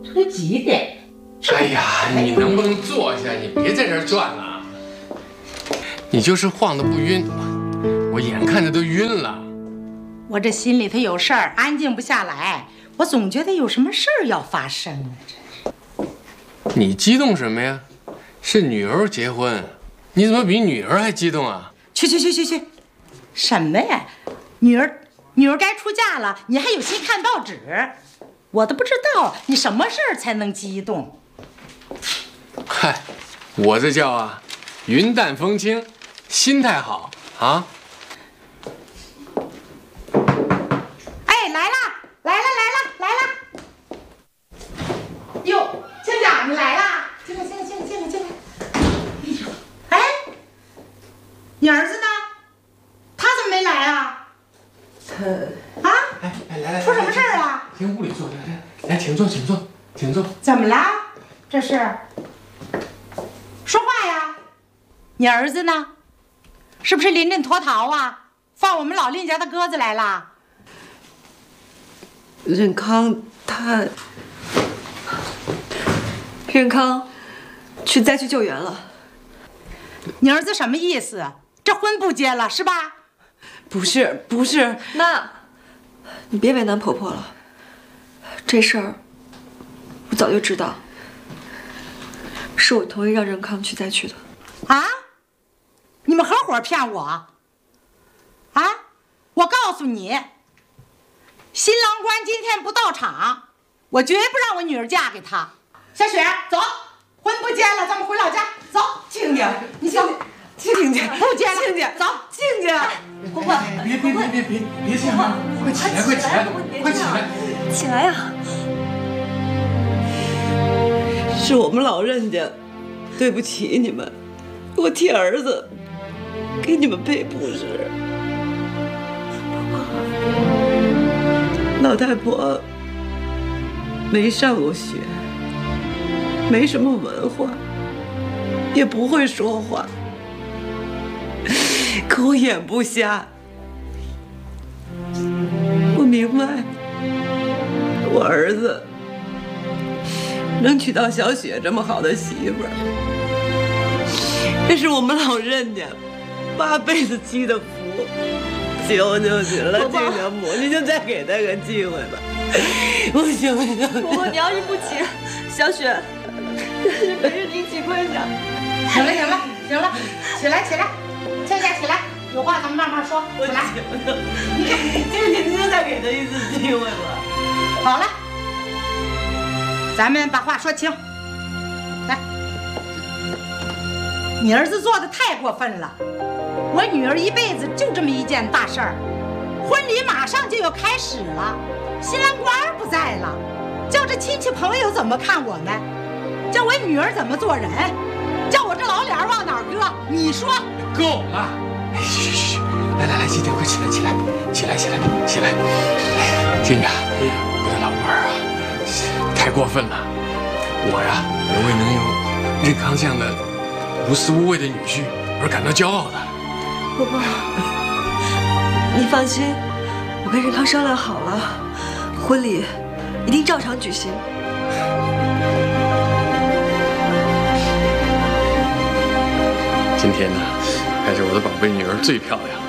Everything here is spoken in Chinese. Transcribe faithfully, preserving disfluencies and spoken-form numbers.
这都几点？ 哎呀，你能不能坐下？你别在这儿转了。你就是晃得不晕，我眼看着都晕了。 我这心里头有事儿，安静不下来。我总觉得有什么事儿要发生啊！真是。 你激动什么呀？是女儿结婚，你怎么比女儿还激动啊？ 去去去去去，什么呀？女儿，女儿该出嫁了，你还有心看报纸？我都不知道你什么事儿才能激动。 嗨，我这叫啊，云淡风轻，心态好啊。 哎，来啦，来啦，来啦，来啦！哟，亲家，你来啦！进来，进来，进来，进来，进来。哎呦，哎，你儿子呢？他怎么没来啊？ 他啊？ 哎哎，来来， 出什么事儿啊？ 进屋里坐，来来来，请坐，请坐，请坐。 怎么了？这是？说话呀！你儿子呢？是不是临阵脱逃啊？放我们老林家的鸽子来了？ 任康他，任康去灾区救援了。 你儿子什么意思？这婚不结了是吧？ 不是不是，妈，你别为难婆婆了。这事儿我早就知道，是我同意让任康去灾区的。 啊？你们合伙骗我？啊？我告诉你，新郎官今天不到场，我绝不让我女儿嫁给他。小雪，走，婚不结了，咱们回老家。走， 亲家， 你走。 亲家， 不结了， 亲家， 走， 亲家。 婆婆， 别别别别别别这样，快起来，快起来，快起来！ 起来呀！是我们老任家，对不起你们，我替儿子给你们赔不是。老太婆没上过学，没什么文化，也不会说话，可我眼不瞎，我明白，我儿子能娶到小雪这么好的媳妇儿，这是我们老任家八辈子积的福。求求你了，亲家母，你就再给他个机会吧，我求求你。 婆婆，你要是不起，小雪，是没人一起跪下。 行了，行了，行了，起来，起来，亲家起来，有话咱们慢慢说。起来， 你看，亲家，你就再给他一次机会吧。 好了，咱们把话说清。来，你儿子做的太过分了。我女儿一辈子就这么一件大事儿，婚礼马上就要开始了，新郎官不在了，叫这亲戚朋友怎么看我们？叫我女儿怎么做人？叫我这老脸往哪儿搁？你说够了！哎，去去去，来来来，今天快起来起来起来起来起来！哎，金家，我的老伴儿啊，太过分了！我呀，也为能有任康这样的无私无畏的女婿而感到骄傲的。 婆婆，你放心，我跟任康商量好了，婚礼一定照常举行。 今天呢，还是我的宝贝女儿最漂亮。